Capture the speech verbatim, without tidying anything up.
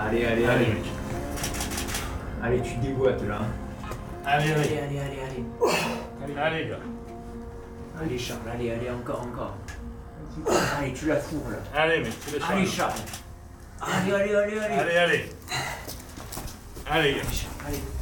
Allez, allez, Allez, allez. mec. Allez, tu déboîtes là. Allez, Allez, allez. allez, allez, allez. Allez, Allez, gars. allez Charles, allez, allez, encore, encore. Allez, tu la fourres là. Allez, mec, tu Allez, Charles. Allez, allez, allez, allez. Allez, allez. Allez, gars. Allez,